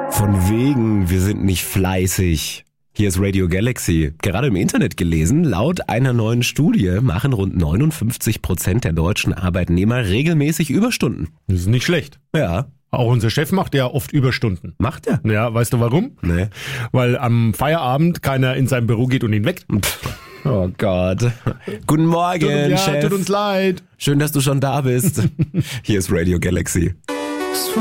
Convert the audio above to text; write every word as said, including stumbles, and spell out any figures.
Von wegen, wir sind nicht fleißig. Hier ist Radio Galaxy. Gerade im Internet gelesen, laut einer neuen Studie machen rund neunundfünfzig Prozent der deutschen Arbeitnehmer regelmäßig Überstunden. Das ist nicht schlecht. Ja. Auch unser Chef macht ja oft Überstunden. Macht er? Ja, weißt du warum? Nee. Weil am Feierabend keiner in sein Büro geht und ihn weckt. Oh Gott. Guten Morgen, Tut, ja, Chef. tut uns leid. Schön, dass du schon da bist. Hier ist Radio Galaxy.